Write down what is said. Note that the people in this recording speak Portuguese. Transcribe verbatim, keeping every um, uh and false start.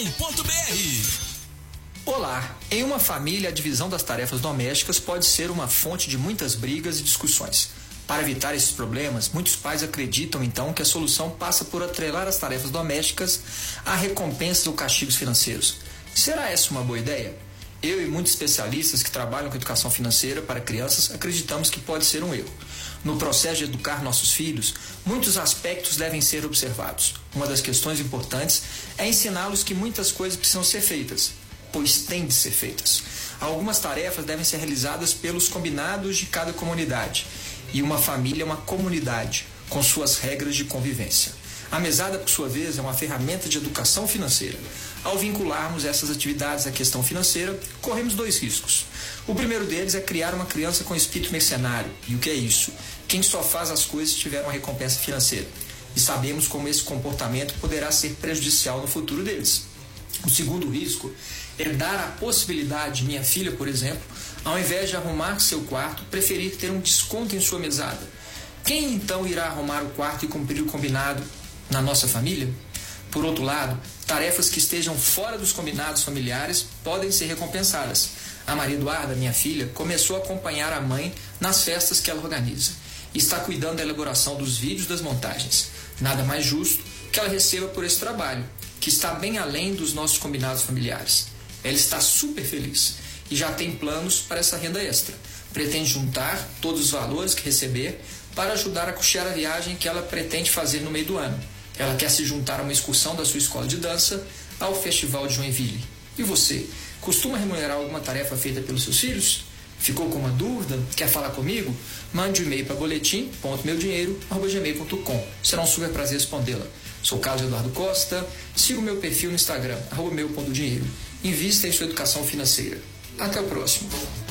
Olá, em uma família a divisão das tarefas domésticas pode ser uma fonte de muitas brigas e discussões. Para evitar esses problemas, muitos pais acreditam então que a solução passa por atrelar as tarefas domésticas a recompensas ou castigos financeiros. Será essa uma boa ideia? Eu e muitos especialistas que trabalham com educação financeira para crianças acreditamos que pode ser um erro. No processo de educar nossos filhos, muitos aspectos devem ser observados. Uma das questões importantes é ensiná-los que muitas coisas precisam ser feitas, pois têm de ser feitas. Algumas tarefas devem ser realizadas pelos combinados de cada comunidade. E uma família é uma comunidade, com suas regras de convivência. A mesada, por sua vez, é uma ferramenta de educação financeira. Ao vincularmos essas atividades à questão financeira, corremos dois riscos. O primeiro deles é criar uma criança com espírito mercenário. E o que é isso? Quem só faz as coisas se tiver uma recompensa financeira. E sabemos como esse comportamento poderá ser prejudicial no futuro deles. O segundo risco é dar a possibilidade, minha filha, por exemplo, ao invés de arrumar seu quarto, preferir ter um desconto em sua mesada. Quem então irá arrumar o quarto e cumprir o combinado na nossa família? Por outro lado, tarefas que estejam fora dos combinados familiares podem ser recompensadas. A Maria Eduarda, minha filha, começou a acompanhar a mãe nas festas que ela organiza e está cuidando da elaboração dos vídeos das montagens. Nada mais justo que ela receba por esse trabalho, que está bem além dos nossos combinados familiares. Ela está super feliz e já tem planos para essa renda extra. Pretende juntar todos os valores que receber para ajudar a custear a viagem que ela pretende fazer no meio do ano. Ela quer se juntar a uma excursão da sua escola de dança ao Festival de Joinville. E você, costuma remunerar alguma tarefa feita pelos seus filhos? Ficou com uma dúvida? Quer falar comigo? Mande um e-mail para boletim ponto meu dinheiro arroba gmail ponto com. Será um super prazer respondê-la. Sou Carlos Eduardo Costa, siga o meu perfil no Instagram, arroba meu ponto dinheiro. Invista em sua educação financeira. Até o próximo.